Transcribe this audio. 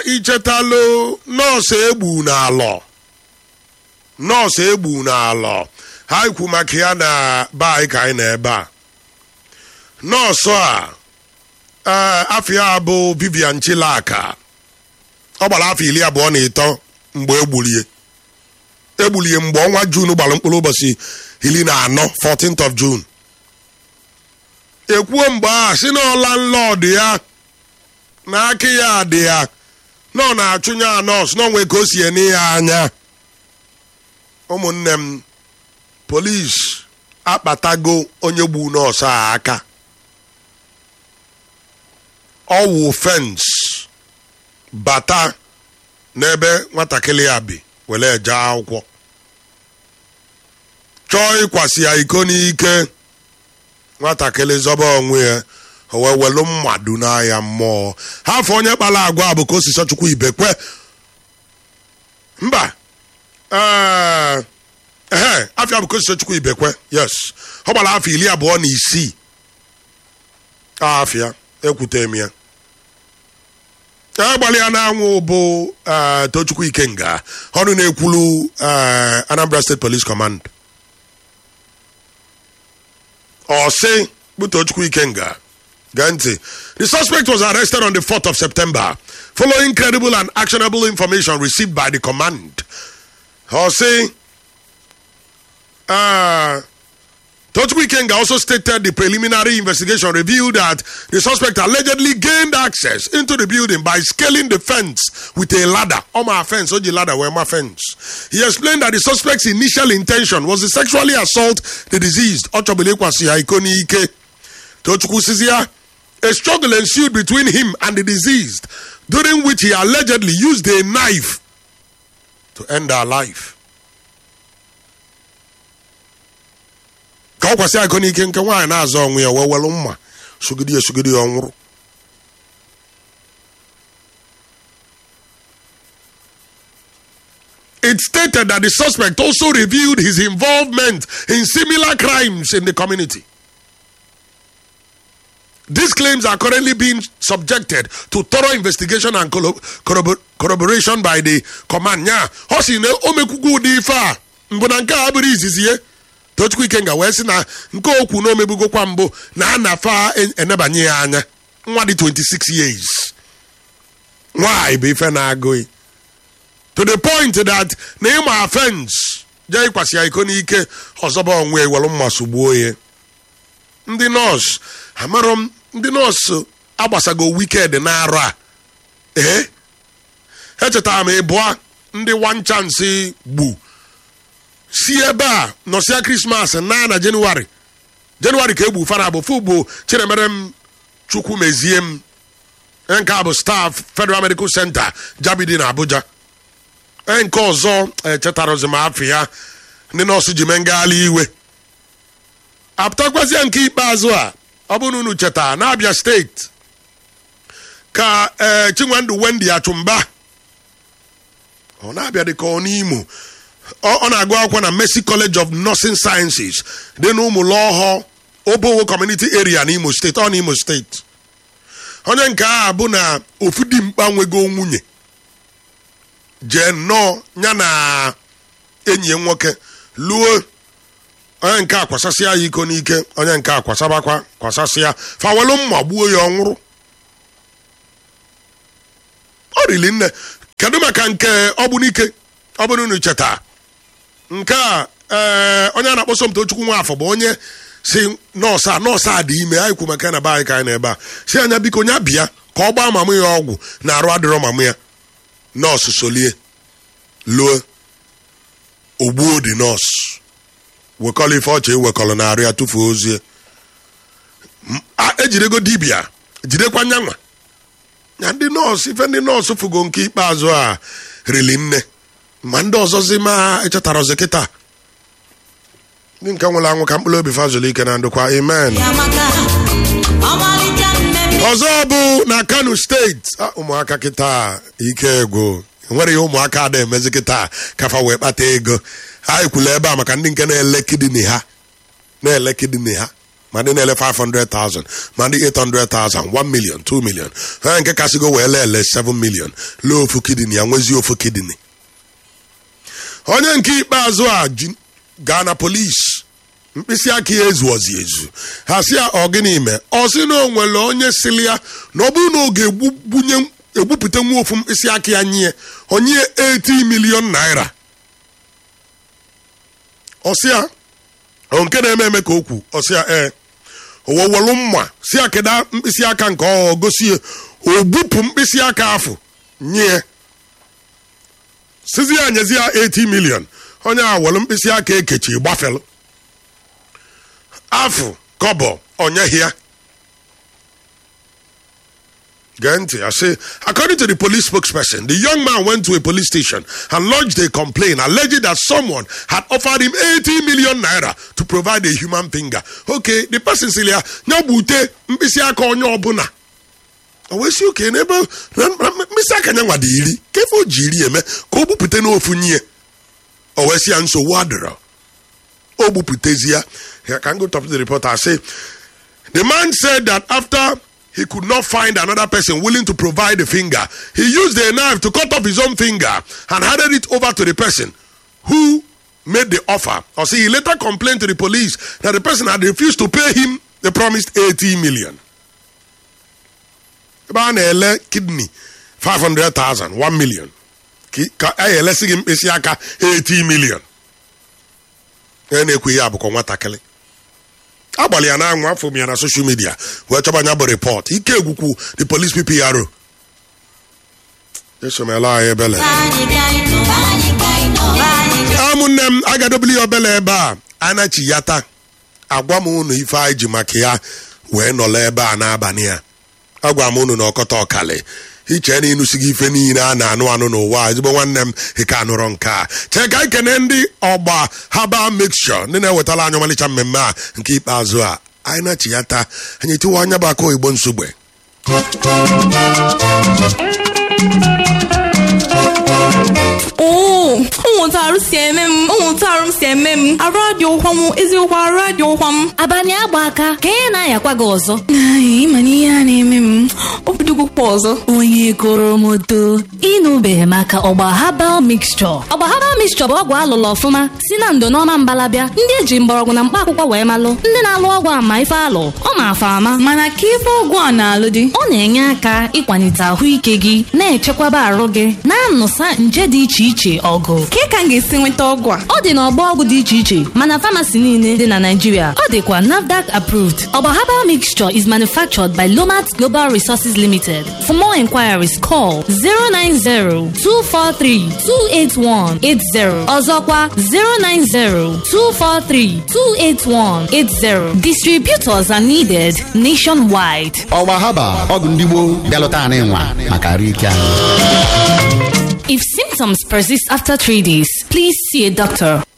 ichetalụ nọọsụ egbu n'alọ ha ikwu maka ya na be anyị ka anyị na ebe a nọọsụ a afọ ya bụ Vivian Chilaka ọ gbara afọ 23 mgbe egbulie mgbe ọnwa June gbara mkpụrụ ụbọchị 14 14th of June ekwuo mgbe a si n'ọla nlọdụ ya na aka ya dị ya na ọ na-achụnye ya nọọsụ n'onwe ka o si ene ya anya ụmụnne m polisi akpatago onye gbu nọọsụ a aka ọwụ fens bata n'ebe nwatakịrị ya bi were eje akwụkwọ chọọ ịkwasị ya iko n'ike nwatakịrị zọba onwe ya o wee welu mmadụ n'ahịa mmụọ ha afọ onye kpara agwa bụ ka o si Chukwu Ibekwe mba afọ bụ ka o si Chukwu Ibekwe yes ọ gbara afọ 26 afịa ekwute m ya agbalị ya na-anwụ bụ Tochukwu Ikenga ọnụ na-ekwulu Anambra State Police Command Ose Tochukwu Ikenga Ganti. The suspect was arrested on the 4th of September following credible and actionable information received by the command. Ose Tochukwu Ikenga also stated the preliminary investigation revealed that the suspect allegedly gained access into the building by scaling the fence with a ladder. My fence, Oji ladder, where my fence. He explained that the suspect's initial intention was to sexually assault the deceased. Tochukwu Sizia, a struggle ensued between him and the deceased, during which he allegedly used a knife to end her life. Ka ọkwasị akọ n'ike nke nwaanyị na-azọ onwe ya wewelu mma sugidi ọnwụrụ. It stated that the suspect also revealed his involvement in similar crimes in the community. These claims are currently being subjected to thorough investigation and corroboration by the command. Nya, hosi ne omekugu di fa mbona nke abiri izizie. Tochukwu Ikenga wee sị na nke okwu na omebugokwa mbụ na anafa enebanye ya anya nwa dị 26 years. Why bụ ife na-agụghị? To the point that na ịma offense jee ịkwasị ya iko n'ike ọzọba onwe ewelu mma sugbuo ya. Ndị nọọsụ amarọ m ndị nọọsụ agbasago weekend na-arụ a echetara m ịbụa ndị one chance gbu si ebe a nọsịa Christmas na Jenụwarị ka egbu fara bụ fugbo Chinemerem Chukwu mezie m nke a bụ staff Federal Medical Center Jabidi na Abuja nke ọzọ chetara ozi ma afọ ya ndị nọọsụ ji mengala iwe apụtakwazịa nke ikpeazụ a ọ bụrụ unu cheta na Abia steeti ka Chinwendu Wendy Achụmba ọ na-abịa dịka ọ n'Imo ọ na-agụ akwụkwọ na Mercy College of Nursing Sciences dị n'Ụmụlọhọ Obowo Community Area n'Imo State ọ n'Imo State. Onye nke a bụ na ofu dimkpa nwego nwunye jee nnọọ ya na enyi nwoke luo onye nke a kwasasịa ya iko n'ike onye nke a kwasasịa fawelu mma gbuo ya ọnwụrụ. Ọ rili nne kedu maka nke ọ bụ n'ike ọ bụrụ unu cheta nke a onye a na-akpọ Somto Chukwu Nwafọ bụ onye si nọọsụ a dị ime anyị kwu maka na be anyị ka anyị na-ebe a si anya biko nya bịa ka ọ gbaa mamụ ya ọgwụ na arụ adịrọ mamụ ya nọọsụ solie luo ogbuo dị nọọsụ wekọrọ ife ọcha ewekọrọ na arụ ya tụfuo ozie ejidego dibịa jidekwa nyanwa na ndị nọọsụ ife ndị nọọsụ fugo nke ikpeazụ a rili nne ma ndị ọzọzi ma echetara ọzọ kịta ndị nke nwere anwụ ka mkpụrụ obi fazụlụ ike na ndụkwa amen. Ọzọ bụ na Kano steeti ụmụaka kịta ike ego enwere ihe ụmụaka ada emezi kịta kafa wee kpata ego anyị kwuru ebe a maka ndị nke na-ele kidini ha ma ndị na-ele 500,000 ma ndị 800,000 1 million 2 million ha nke kasịgo wee lele 7 million lee ofu kidney ya nwezi ofu kidney. Onye nke ikpeazụ a gaa na polisi mkpịsị aka ya ezuozi ezu ha si ya ọ gịnị mee ọ sị na o nwere onye sili ya na ọ bụrụ na ọ ga-egbupụta nwa ofu mkpịsị aka ya nye onye 80 million naira. Ọ sị ya nke na-eme ka okwu ọ sị ya owewelu mma si akịda mkpịsị aka nke ọ gosi o gbupụ mkpịsị aka afọ nye sizi ya nyezi ya 80 million onye a welu mkpịsị aka ekechi gbafelu afọ kobo onyeghị ya. I say, according to the police spokesperson, the young man went to a police station and lodged a complaint alleging that someone had offered him 80 million naira to provide a human finger. Okay, the person said, "Nyabute mbisi aka onye obuna." Owesi okay nebe mbisi aka nyangwa di iri. Kefo jiri eme ko bupute no ofunye. Owesi anso wadra. Obuputezia. I can go top to the reporter. I say, the man said that after he could not find another person willing to provide a finger, he used a knife to cut off his own finger and handed it over to the person who made the offer. Or see, he later complained to the police that the person had refused to pay him the promised 80 million. Kidney, 500,000, 1 million. 80 million. Agbali ya na anwa afọ mi na social media wee chọba nya bụ report ike egwukwu the police PPRO esomela ya ebele amụnne m agadobili obele ebe a anachi yata agwa m unu ife anyị ji maka ya wee nọla ebe a n'abalị ya agwa m unu na ọkọta ọkali iche na ịnụsighị ife niile a na-anụ n'ụwa ezigbo nwanne m ike anụrọ nke a chee ka ikene ndị ọgba herbal mixture ndị na-ewetala anyị ọmalịcha mmemme a nke ikpeazụ a anyị na-achị ya taa anyị etiwa anya bụ aka oyibo nsogbe ụmụtarụ si eme m arụ adị ụkwa m eziokwu arụ adị ụkwa m abalị agba aka ka ị na-ayakwa gị ọzọ ịma na ihe a na-eme m obidogokwa ọzọ onye koro moto ịnụbeghị maka ọgba herbal mixture bụ ọgwụ alụlụ ọfụma si na ndo n'ọma mbalabịa ndị eji mgbọrọgwụ na mkpa akwụkwọ wee malụ ndị na-alụ ọgwụ ama ife alụ ọ ma-afa ama mana ka ife ọgwụ a na-alụ dị ọ na-enye aka ịkwalite ahụike gị na-echekwaba arụ gị na-anụsa nje dị iche iche ọgụ ka ka m ga-esi nweta ọgwụ a ọ dị n'ọgbọ ọgwụ dị iche iche mana famasi niile dị na Naịjirịa ọ dịkwa NAFDAC approved. Ọgba herbal mixture is manufactured by Lomat Global Resources Limited. For more inquiries, call 090-243-28180. ọzọkwa 090-243-28180. Distributors are needed nationwide. Ọgba herbal ọgwụ ndị gboo bịalụta anyị nwa maka arụ ike anyị. If symptoms persist after 3 days, please see a doctor.